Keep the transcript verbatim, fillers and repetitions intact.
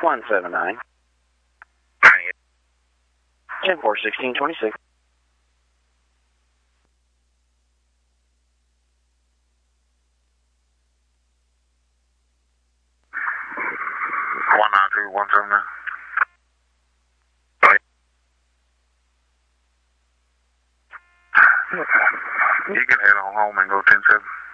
one seven nine. ten four sixteen twenty-six. one nine two one seven nine. You can head on home and go ten seven.